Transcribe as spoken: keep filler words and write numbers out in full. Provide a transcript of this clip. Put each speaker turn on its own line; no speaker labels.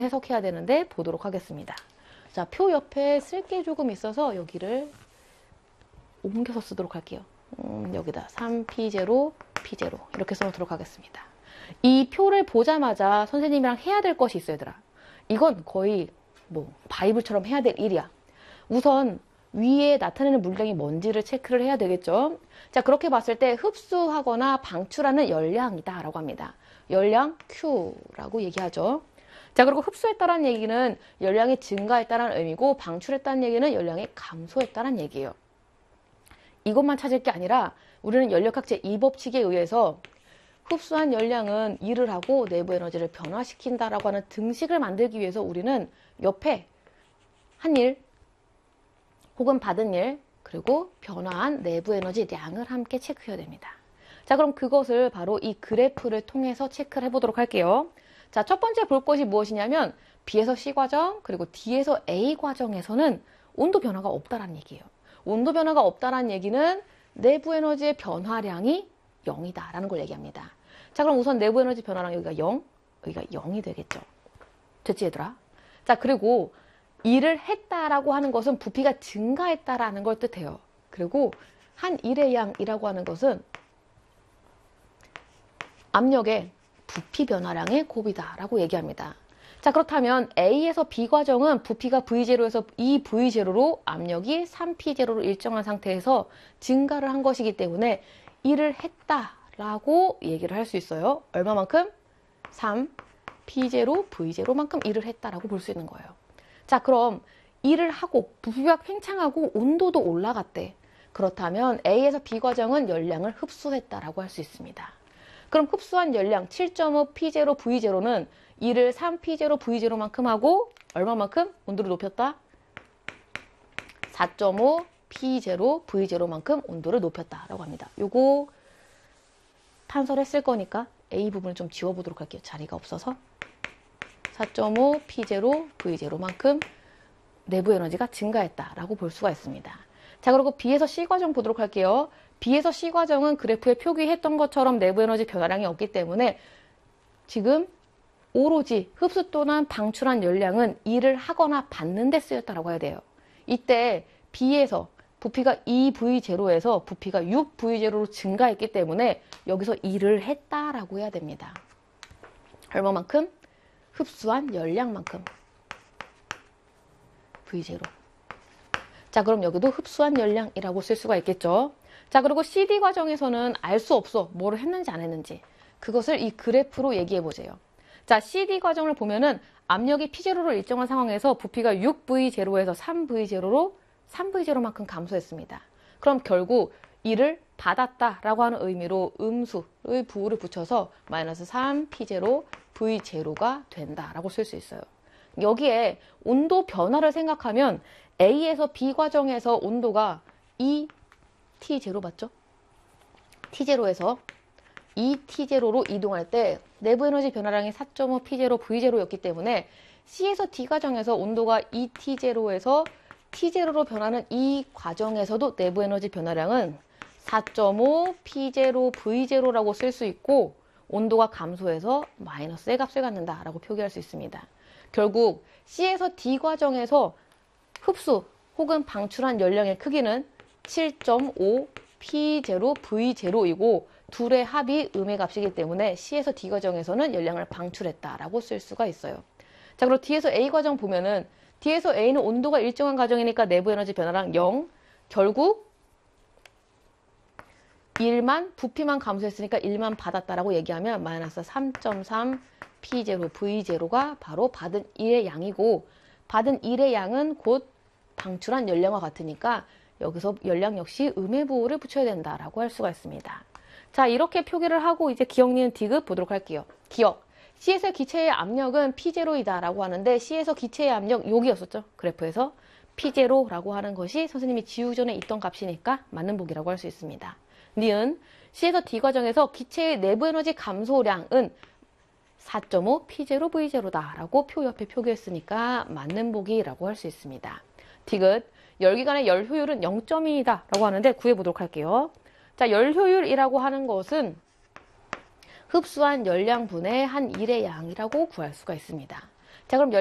해석해야 되는데 보도록 하겠습니다. 자, 표 옆에 쓸 게 조금 있어서 여기를 옮겨서 쓰도록 할게요. 음, 여기다 삼 피 제로, 피 제로 이렇게 써놓도록 하겠습니다. 이 표를 보자마자 선생님이랑 해야 될 것이 있어요, 얘들아. 이건 거의 뭐 바이블처럼 해야 될 일이야. 우선 위에 나타내는 물량이 뭔지를 체크를 해야 되겠죠. 자, 그렇게 봤을 때 흡수하거나 방출하는 열량이다 라고 합니다. 열량 Q라고 얘기하죠. 자, 그리고 흡수했다는 얘기는 열량이 증가했다는 의미고 방출했다는 얘기는 열량이 감소했다는 얘기예요. 이것만 찾을 게 아니라 우리는 연력학 제이 법칙에 의해서 흡수한 열량은 일을 하고 내부 에너지를 변화시킨다라고 하는 등식을 만들기 위해서 우리는 옆에 한 일 혹은 받은 일 그리고 변화한 내부 에너지 량을 함께 체크해야 됩니다. 자, 그럼 그것을 바로 이 그래프를 통해서 체크를 해보도록 할게요. 자, 첫 번째 볼 것이 무엇이냐면 B에서 C 과정 그리고 D에서 A 과정에서는 온도 변화가 없다라는 얘기예요. 온도 변화가 없다라는 얘기는 내부 에너지의 변화량이 영이다라는 걸 얘기합니다. 자, 그럼 우선 내부 에너지 변화량 여기가 영, 여기가 영이 되겠죠. 됐지, 얘들아? 자, 그리고 일을 했다라고 하는 것은 부피가 증가했다라는 걸 뜻해요. 그리고 한 일의 양이라고 하는 것은 압력의 부피 변화량의 곱이다라고 얘기합니다. 자, 그렇다면 A에서 B 과정은 부피가 브이 제로에서 이 브이 제로로 압력이 삼 피 제로로 일정한 상태에서 증가를 한 것이기 때문에 일을 했다라고 얘기를 할 수 있어요. 얼마만큼? 삼 피 제로, 브이 제로만큼 일을 했다라고 볼 수 있는 거예요. 자, 그럼 일을 하고 부피가 팽창하고 온도도 올라갔대. 그렇다면 A에서 B 과정은 열량을 흡수했다라고 할 수 있습니다. 그럼 흡수한 열량 칠 점 오 피 제로, 브이 제로는 일을 삼 피 제로, 브이 제로만큼 하고 얼마만큼? 온도를 높였다? 사 점 오 피 제로, 브이 제로만큼 온도를 높였다라고 합니다. 요거 판설했을 거니까 A 부분을 좀 지워보도록 할게요. 자리가 없어서. 사 점 오 피 제로, 브이 제로만큼 내부 에너지가 증가했다라고 볼 수가 있습니다. 자, 그리고 B에서 C 과정 보도록 할게요. B에서 C 과정은 그래프에 표기했던 것처럼 내부 에너지 변화량이 없기 때문에 지금 오로지 흡수 또는 방출한 열량은 일을 하거나 받는 데 쓰였다라고 해야 돼요. 이때 B에서 부피가 이 브이 제로에서 부피가 육 브이 제로로 증가했기 때문에 여기서 일을 했다라고 해야 됩니다. 얼마만큼? 흡수한 열량만큼. 브이 제로. 자, 그럼 여기도 흡수한 열량이라고 쓸 수가 있겠죠. 자, 그리고 씨 디 과정에서는 알 수 없어. 뭐를 했는지 안 했는지. 그것을 이 그래프로 얘기해 보세요. 자, 씨 디 과정을 보면은 압력이 피 제로로 일정한 상황에서 부피가 육 브이 제로에서 삼 브이 제로로 삼 브이 제로만큼 감소했습니다. 그럼 결국 이를 받았다라고 하는 의미로 음수의 부호를 붙여서 마이너스 삼 피 제로, 브이 제로가 된다라고 쓸 수 있어요. 여기에 온도 변화를 생각하면 A에서 B 과정에서 온도가 이 티 제로 맞죠? 티 제로에서 이 티 제로로 이동할 때 내부 에너지 변화량이 사 점 오 피 제로, 브이 제로였기 때문에 C에서 D 과정에서 온도가 이 티 제로에서 티 제로로 변하는 이 과정에서도 내부 에너지 변화량은 사 점 오 피 제로, 브이 제로라고 쓸 수 있고 온도가 감소해서 마이너스의 값을 갖는다라고 표기할 수 있습니다. 결국 C에서 D 과정에서 흡수 혹은 방출한 열량의 크기는 칠 점 오 피 제로, 브이 제로이고 둘의 합이 음의 값이기 때문에 C에서 D 과정에서는 열량을 방출했다라고 쓸 수가 있어요. 자, 그리고 D에서 A 과정 보면은 D에서 A는 온도가 일정한 과정이니까 내부 에너지 변화량 영. 결국 일만 부피만 감소했으니까 일만 받았다라고 얘기하면 마이너스 삼 점 삼 피 제로, 브이 제로가 바로 받은 일의 양이고 받은 일의 양은 곧 방출한 열량과 같으니까 여기서 열량 역시 음의 부호를 붙여야 된다라고 할 수가 있습니다. 자, 이렇게 표기를 하고 이제 기억, 니은, 디귿 보도록 할게요. 기억. C에서 기체의 압력은 피 제로이다라고 하는데 C에서 기체의 압력 여기였었죠. 그래프에서 피 제로라고 하는 것이 선생님이 지우 전에 있던 값이니까 맞는 보기라고 할 수 있습니다. 니은. C에서 D 과정에서 기체의 내부 에너지 감소량은 사 점 오 피 제로, 브이 제로다라고 표 옆에 표기했으니까 맞는 보기라고 할 수 있습니다. 디귿. 열기관의 열 효율은 영 점 이다라고 하는데 구해보도록 할게요. 자, 열 효율이라고 하는 것은 흡수한 열량분의 한 일의 양이라고 구할 수가 있습니다. 자, 그럼